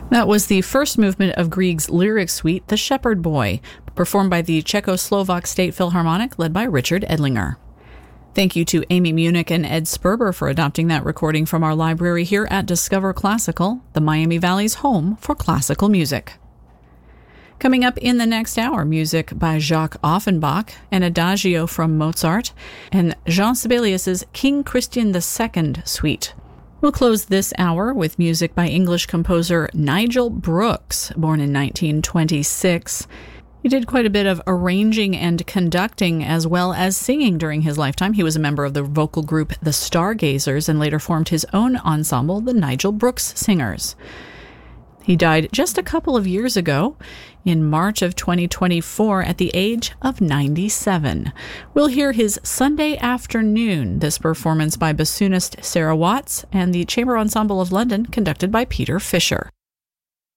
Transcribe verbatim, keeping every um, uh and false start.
That was the first movement of Grieg's lyric suite, The Shepherd Boy, performed by the Czechoslovak State Philharmonic, led by Richard Edlinger. Thank you to Amy Munich and Ed Sperber for adopting that recording from our library here at Discover Classical, the Miami Valley's home for classical music. Coming up in the next hour, music by Jacques Offenbach, an Adagio from Mozart, and Jean Sibelius's King Christian the Second Suite. We'll close this hour with music by English composer Nigel Brooks, born in nineteen twenty-six. He did quite a bit of arranging and conducting as well as singing during his lifetime. He was a member of the vocal group The Stargazers and later formed his own ensemble, the Nigel Brooks Singers. He died just a couple of years ago in March of twenty twenty-four at the age of ninety-seven. We'll hear his Sunday Afternoon, this performance by bassoonist Sarah Watts and the Chamber Ensemble of London, conducted by Peter Fisher.